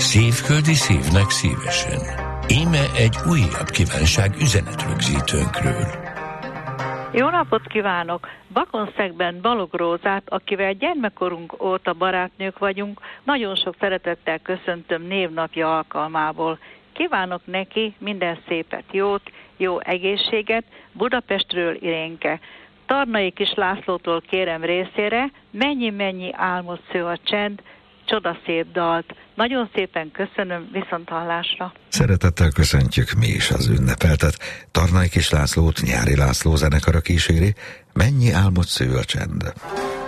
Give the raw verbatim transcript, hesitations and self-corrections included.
Szívföldi szívnek szívesen. Íme egy újabb kívánság üzenetrögzítőnkről. Jó napot kívánok! Bakonszegben Balog Rózát, akivel gyermekkorunk óta barátnők vagyunk, nagyon sok szeretettel köszöntöm névnapja alkalmából. Kívánok neki minden szépet, jót, jó egészséget, Budapestről Irénke. Tarnai Kis Lászlótól kérem részére, mennyi-mennyi álmot sző a csend, csodaszép dalt. Nagyon szépen köszönöm, viszonthallásra. Szeretettel köszöntjük mi is az ünnepeltet. Tarnai Kis Lászlót Nyári László zenekara kíséri, mennyi álmot sző a csend.